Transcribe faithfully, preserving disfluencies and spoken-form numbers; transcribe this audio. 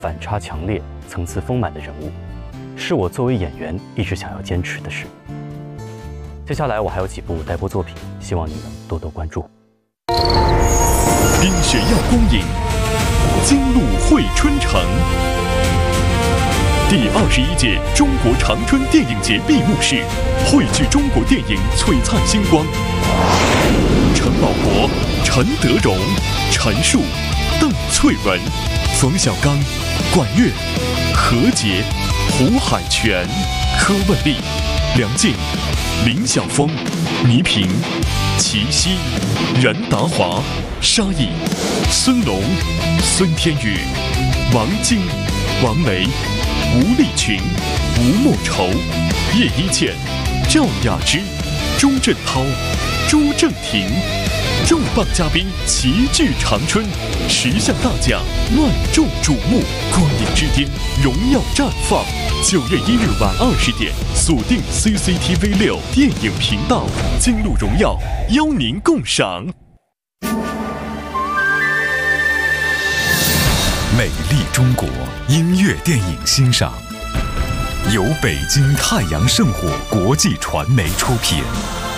反差强烈、层次丰满的人物，是我作为演员一直想要坚持的事。接下来我还有几部待播作品，希望你能多多关注。 冰雪耀光影，京路汇春城。第二十一届中国长春电影节闭幕式，汇聚中国电影璀璨星光。陈宝国、陈德容、陈数、邓萃雯、冯小刚、管乐、何洁、胡海泉、柯汶丽、梁静、林晓峰、倪萍、齐溪、任达华、沙溢、孙龙、孙天宇、王晶、王梅、吴丽群、吴莫愁、叶一茜、赵雅芝、钟镇涛、朱正廷，重磅嘉宾齐聚长春，十项大奖万众瞩目，光影之巅，荣耀绽放。九月一日晚二十点，锁定 C C T V 六电影频道，京路荣耀邀您共赏。 美丽中国音乐电影欣赏，由北京太阳圣火国际传媒出品。